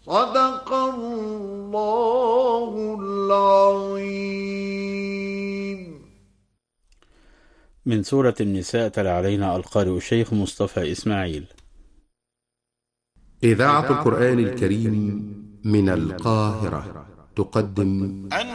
صدق الله العظيم. من سورة النساء تلا علينا القارئ الشيخ مصطفى إسماعيل. إذاعة القرآن الكريم من القاهرة تقدم